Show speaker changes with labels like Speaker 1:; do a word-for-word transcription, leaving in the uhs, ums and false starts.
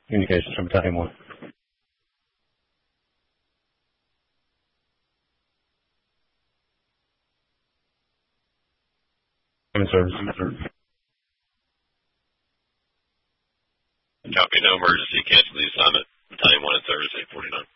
Speaker 1: Communications from Battalion one. I'm in service.
Speaker 2: Copy, no emergency. Cancel the assignment. Battalion one in service, eight forty-nine.